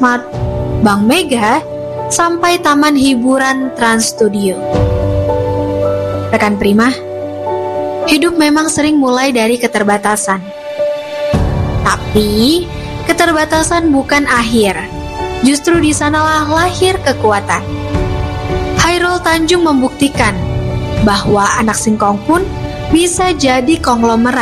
Transmart, Bank Mega, sampai taman hiburan Trans Studio. Rekan Prima, hidup memang sering mulai dari keterbatasan. Tapi, keterbatasan bukan akhir. Justru di sanalah lahir kekuatan. Hairul Tanjung membuktikan bahwa anak singkong pun bisa jadi konglomerat.